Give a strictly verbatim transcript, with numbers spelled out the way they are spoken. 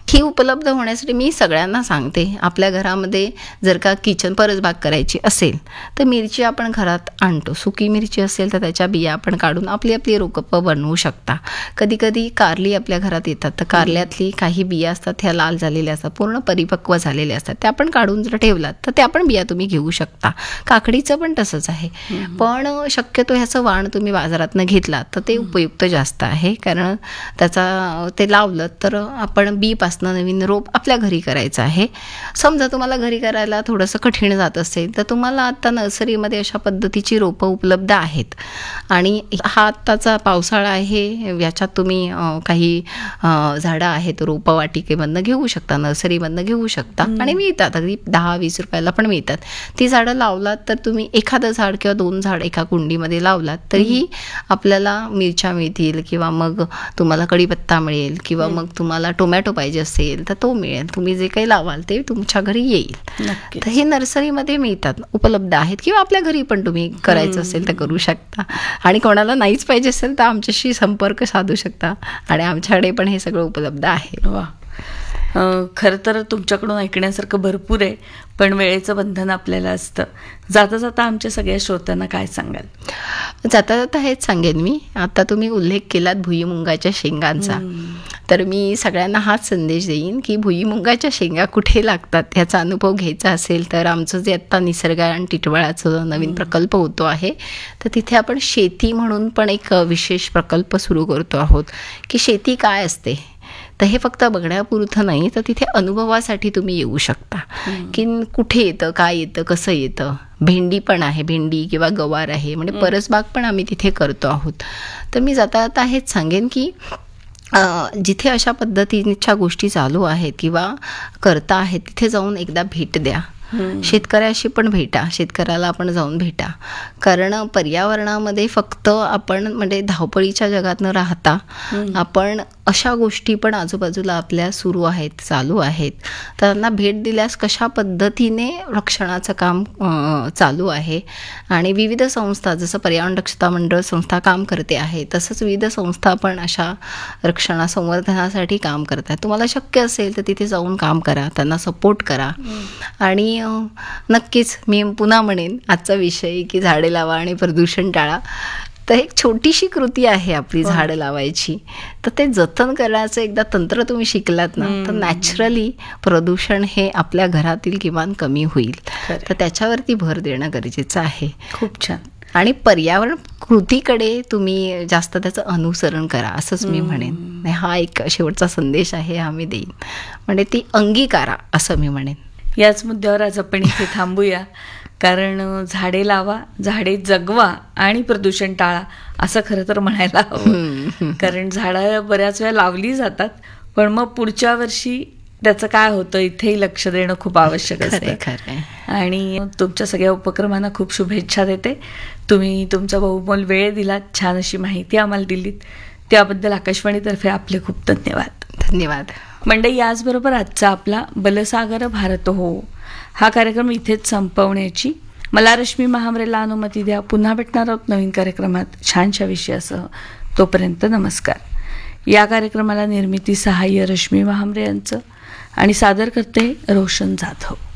ही उपलब्ध होण्यासाठी मी सगळ्यांना सांगते, आपल्या घरामध्ये जर का किचन परसबाग करायची असेल तर मिरची आपण घरात आणतो. सुकी मिरची असेल तर त्याच्या बिया आपण काढून आपली आपली रोपं बनवू शकता. कधी कधी कारली आपल्या घरात येतात, तर कारल्यातली काही बिया असतात ह्या लाल झालेल्या असतात, पूर्ण परिपक्व झालेल्या असतात, त्या आपण काढून जर ठेवलात तर त्या पण बिया तुम्ही घेऊ शकता. काकडीचं पण तसंच आहे. पण शक्यतो ह्याचं वाण तुम्ही बाजारातनं घेतलात तर ते उपयुक्त जास्त आहे, कारण त्याचा ते लावलं तर आपण बी पासून नवीन रोप आपल्या घरी करायचं आहे. समजा तुम्हाला घरी करायला थोडंसं कठीण जात असेल तर तुम्हाला आता नर्सरीमध्ये अशा पद्धतीची रोपं उपलब्ध आहेत. आणि हा आत्ताचा पावसाळा आहे, याच्यात तुम्ही काही झाडं आहेत रोपं वाटिकेमधनं घेऊ शकता, नर्सरीमधनं घेऊ शकता आणि मिळतात, अगदी दहा वीस रुपयाला पण मिळतात. ती झाडं लावलात तर तुम्ही एखादं झाड किंवा दोन झाड एका कुंडीमध्ये लावलात तरीही आपल्याला मिरच्या मिळतील, किंवा मग तुम्हाला कढीपत्ता मिळेल, किंवा मग तुम्हाला टोमॅटो पाहिजे असेल तर तो मिळेल. तुम्ही जे काही लावाल ते तुमच्या घरी येईल. तर हे नर्सरीमध्ये मिळतात, उपलब्ध आहेत, किंवा आपल्या घरी पण तुम्ही करायचं असेल तर करू शकता. आणि कोणाला नाहीच पाहिजे असेल तर आमच्याशी संपर्क साधू शकता आणि आमच्याकडे पण हे सगळं उपलब्ध आहे. वा, खरं तर तुमच्याकडून ऐकण्यासारखं भरपूर आहे, पण वेळेचं बंधन आपल्याला असतं. जाता जाता आमच्या सगळ्या श्रोत्यांना काय सांगाल? जाता जाता हेच सांगेन मी, आता तुम्ही उल्लेख केलात भुईमुंगाच्या शेंगांचा, तर मी सगळ्यांना हाच संदेश देईन की भुईमुंगाच्या शेंगा कुठे लागतात ह्याचा अनुभव घ्यायचा असेल तर आमचं जे आत्ता निसर्ग आणि टिटवाळाचं नवीन प्रकल्प होतो आहे, तर तिथे आपण शेती म्हणून पण एक विशेष प्रकल्प सुरू करतो आहोत. की शेती काय असते तर हे फक्त बघण्यापुरतं नाही, तर तिथे अनुभवासाठी तुम्ही येऊ शकता की कुठे येतं, काय येतं, कसं येतं. भेंडी पण आहे, भेंडी किंवा गवार आहे, म्हणजे परसबाग पण आम्ही तिथे करतो आहोत. तर मी जाता जाता हेच सांगेन की जिथे अशा पद्धतीच्या गोष्टी चालू आहेत किंवा करता आहेत तिथे जाऊन एकदा भेट द्या. शेतकऱ्याशी पण भेटा, शेतकऱ्याला आपण जाऊन भेटा. कारण पर्यावरणामध्ये फक्त आपण म्हणजे धावपळीच्या जगात न राहता आपण अशा गोष्टी पण आजूबाजूला आपल्या सुरू आहेत, चालू आहेत, त्यांना भेट दिल्यास कशा पद्धतीने रक्षणाचं काम चालू आहे. आणि विविध संस्था, जसं पर्यावरण दक्षता मंडळ संस्था काम करते आहे, तसंच विविध संस्था पण अशा रक्षणा संवर्धनासाठी काम करतात. तुम्हाला शक्य असेल तर तिथे जाऊन काम करा, त्यांना सपोर्ट करा. आणि नक्कीच मी पुन्हा म्हणेन आजचा विषय की झाडे लावा आणि प्रदूषण टाळा, तर एक छोटीशी कृती आहे आपली झाडं लावायची, तर ते जतन करण्याचं एकदा तंत्र तुम्ही शिकलात ना तर नॅचरली प्रदूषण हे आपल्या घरातील किमान कमी होईल. तर त्याच्यावरती भर देणं गरजेचं आहे. खूप छान. आणि पर्यावरण कृतीकडे तुम्ही जास्त त्याचं अनुसरण करा असंच मी म्हणेन. हा एक शेवटचा संदेश आहे, हा मी देईन, म्हणजे ती अंगीकारा असं मी म्हणेन. याच मुद्द्यावर आज आपण इथे थांबूया, कारण झाडे लावा, झाडे जगवा आणि प्रदूषण टाळा असं खरं तर म्हणायला हवं. कारण झाडं बऱ्याच वेळा लावली जातात, पण मग पुढच्या वर्षी त्याचं काय होतं इथेही लक्ष देणं खूप आवश्यक असतं. आणि तुमच्या सगळ्या उपक्रमांना खूप शुभेच्छा देते. तुम्ही तुमचा बहुमोल वेळ दिलात, छान अशी माहिती आम्हाला दिलीत, त्याबद्दल आकाशवाणीतर्फे आपले खूप धन्यवाद. धन्यवाद. मंडळी, याचबरोबर आजचा आपला बलसागर भारत हो हा कार्यक्रम इथेच संपवण्याची मला रश्मी महामरेला अनुमती द्या. पुन्हा भेटणार आहोत नवीन कार्यक्रमात छानशा विषयासह. तोपर्यंत नमस्कार. या कार्यक्रमाला निर्मिती सहाय्य रश्मी महामरे यांचं आणि सादर करते रोशन जाधव.